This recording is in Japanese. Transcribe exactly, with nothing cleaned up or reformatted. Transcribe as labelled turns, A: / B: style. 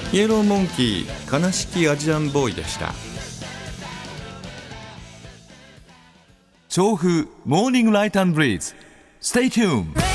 A: イエローモンキー悲しきアジアンボーイでした。
B: 調布モーニングライト&ブリーズ Stay tuned